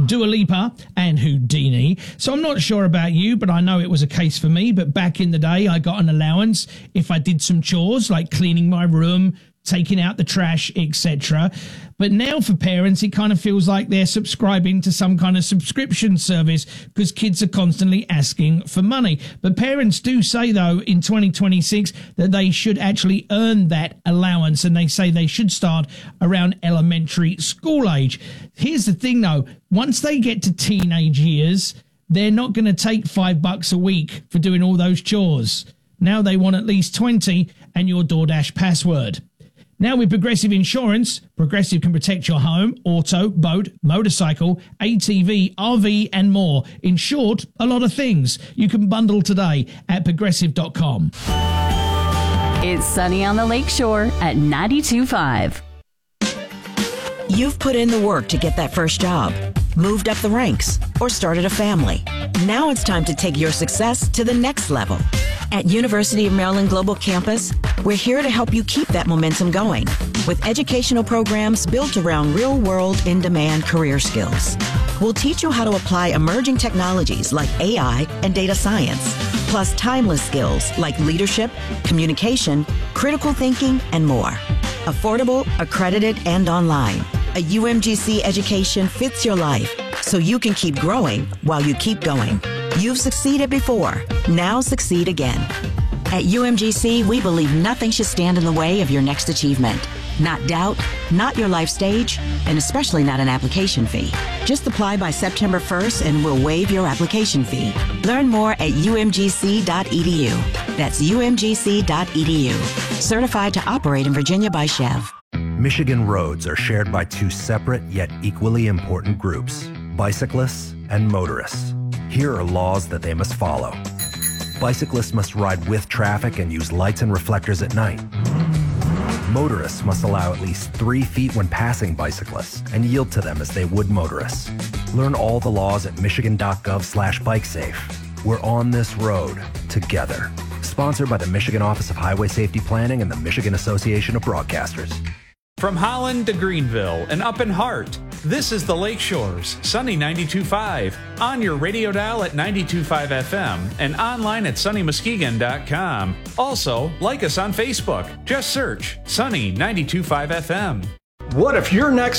Dua Lipa and Houdini. So I'm not sure about you, but I know it was a case for me. But back in the day, I got an allowance if I did some chores like cleaning my room, taking out the trash, etc. But now for parents, it kind of feels like they're subscribing to some kind of subscription service because kids are constantly asking for money. But parents do say, though, in 2026 that they should actually earn that allowance, and they say they should start around elementary school age. Here's the thing, though. Once they get to teenage years, they're not going to take $5 a week for doing all those chores. Now they want at least 20 and your DoorDash password. Now with Progressive Insurance, Progressive can protect your home, auto, boat, motorcycle, ATV, RV and more. In short, a lot of things. You can bundle today at Progressive.com. It's Sunny on the Lakeshore at 92.5. You've put in the work to get that first job, moved up the ranks, or started a family. Now it's time to take your success to the next level. At University of Maryland Global Campus, we're here to help you keep that momentum going with educational programs built around real-world, in-demand career skills. We'll teach you how to apply emerging technologies like AI and data science, plus timeless skills like leadership, communication, critical thinking, and more. Affordable, accredited, and online. A UMGC education fits your life so you can keep growing while you keep going. You've succeeded before. Now succeed again. At UMGC, we believe nothing should stand in the way of your next achievement. Not doubt, not your life stage, and especially not an application fee. Just apply by September 1st and we'll waive your application fee. Learn more at umgc.edu. That's umgc.edu. Certified to operate in Virginia by Chev. Michigan roads are shared by two separate yet equally important groups, bicyclists and motorists. Here are laws that they must follow. Bicyclists must ride with traffic and use lights and reflectors at night. Motorists must allow at least 3 feet when passing bicyclists and yield to them as they would motorists. Learn all the laws at michigan.gov/bikesafe. We're on this road together. Sponsored by the Michigan Office of Highway Safety Planning and the Michigan Association of Broadcasters. From Holland to Greenville and up in Hart, this is the Lakeshores, Sunny 92.5, on your radio dial at 92.5 FM and online at sunnymuskegon.com. Also, like us on Facebook. Just search Sunny 92.5 FM. What if your next